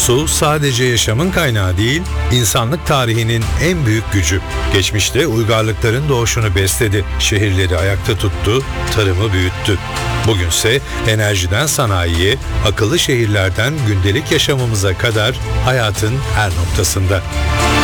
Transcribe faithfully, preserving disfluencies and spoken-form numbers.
Su sadece yaşamın kaynağı değil, insanlık tarihinin en büyük gücü. Geçmişte uygarlıkların doğuşunu besledi, şehirleri ayakta tuttu, tarımı büyüttü. Bugünse enerjiden sanayiye, akıllı şehirlerden gündelik yaşamımıza kadar hayatın her noktasında.